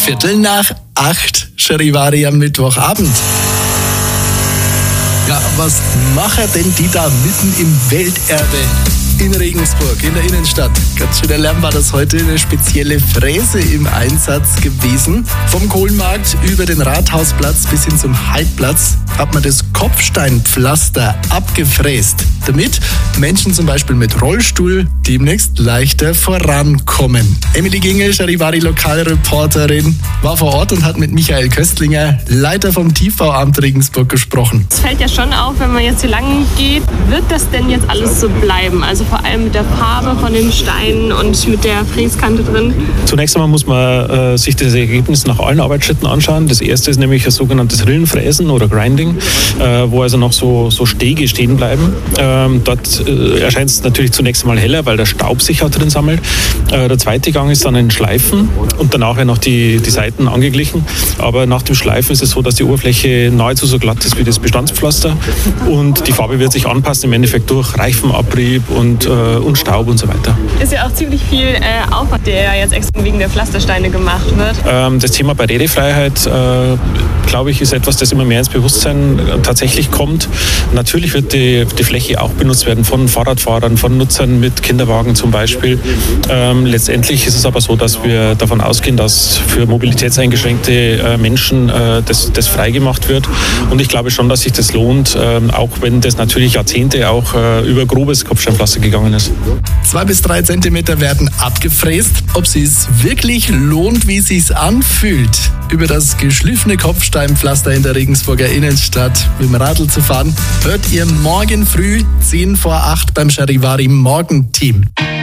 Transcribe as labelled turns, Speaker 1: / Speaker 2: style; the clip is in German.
Speaker 1: 7:15 Charivari am Mittwochabend. Ja, was machen denn die da mitten im Welterbe in Regensburg, in der Innenstadt? Ganz schön Lärm war das heute, eine spezielle Fräse im Einsatz gewesen. Vom Kohlenmarkt über den Rathausplatz bis hin zum Halbplatz hat man das Kopfsteinpflaster abgefräst, damit Menschen zum Beispiel mit Rollstuhl demnächst leichter vorankommen. Emily Gingel, Charivari-Lokalreporterin, war vor Ort und hat mit Michael Köstlinger, Leiter vom Tiefbauamt Regensburg, gesprochen.
Speaker 2: Es fällt ja schon auf, wenn man jetzt hier lang geht, wird das denn jetzt alles so bleiben? Also vor allem mit der Farbe von den Steinen und mit der Fräskante drin.
Speaker 3: Zunächst einmal muss man sich das Ergebnis nach allen Arbeitsschritten anschauen. Das erste ist nämlich ein sogenanntes Rillenfräsen oder Grinding, wo also noch so Stege stehen bleiben. Dort erscheint es natürlich zunächst einmal heller, weil der Staub sich auch drin sammelt. Der zweite Gang ist dann ein Schleifen und danach werden noch die Seiten angeglichen. Aber nach dem Schleifen ist es so, dass die Oberfläche nahezu so glatt ist wie das Bestandspflaster und die Farbe wird sich anpassen, im Endeffekt durch Reifenabrieb und Staub und so weiter.
Speaker 2: Ist ja auch ziemlich viel Aufwand, der jetzt extra wegen der Pflastersteine gemacht wird. Das
Speaker 3: Thema Barrierefreiheit, glaube ich, ist etwas, das immer mehr ins Bewusstsein tatsächlich kommt. Natürlich wird die Fläche auch benutzt werden von Fahrradfahrern, von Nutzern mit Kinderwagen zum Beispiel. Letztendlich ist es aber so, dass wir davon ausgehen, dass für mobilitätseingeschränkte Menschen das freigemacht wird. Und ich glaube schon, dass sich das lohnt, auch wenn das natürlich Jahrzehnte auch über grobes Kopfsteinpflaster gegangen ist.
Speaker 1: 2 bis 3 Zentimeter werden abgefräst. Ob es sich wirklich lohnt, wie es sich anfühlt, über das geschliffene Kopfsteinpflaster in der Regensburger Innenstadt mit dem Radl zu fahren, hört ihr morgen früh 7:50 beim Charivari Morgenteam.